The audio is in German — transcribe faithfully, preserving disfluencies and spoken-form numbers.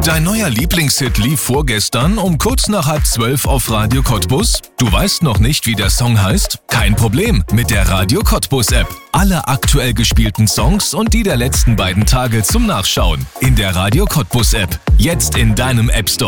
Dein neuer Lieblingshit lief vorgestern um kurz nach halb zwölf auf Radio Cottbus? Du weißt noch nicht, wie der Song heißt? Kein Problem, mit der Radio Cottbus App. Alle aktuell gespielten Songs und die der letzten beiden Tage zum Nachschauen. In der Radio Cottbus App. Jetzt in deinem App Store.